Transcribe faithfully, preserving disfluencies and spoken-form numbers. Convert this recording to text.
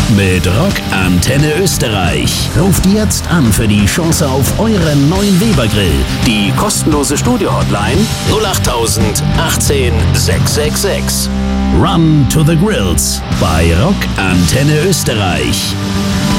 mit Rock Antenne Österreich. Ruft jetzt an für die Chance auf euren neuen Weber Grill. Die kostenlose Studio-Hotline null acht tausend achtzehn sechshundertsechsundsechzig. Run to the Grills bei Rock Antenne Österreich.